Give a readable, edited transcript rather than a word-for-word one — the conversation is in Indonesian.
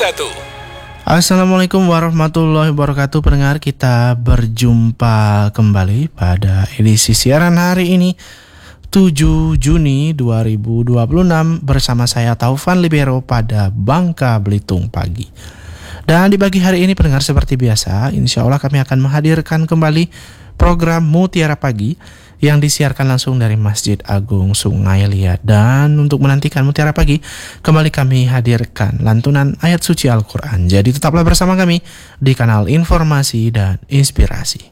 Assalamualaikum warahmatullahi wabarakatuh. Pendengar, kita berjumpa kembali pada edisi siaran hari ini 7 Juni 2026 bersama saya Taufan Libero pada Bangka Belitung Pagi. Dan di pagi hari ini pendengar, seperti biasa, insya Allah kami akan menghadirkan kembali program Mutiara Pagi yang disiarkan langsung dari Masjid Agung Sungai Liat. Dan untuk menantikan Mutiara Pagi, kembali kami hadirkan lantunan ayat suci Al-Quran. Jadi tetaplah bersama kami di kanal Informasi dan Inspirasi.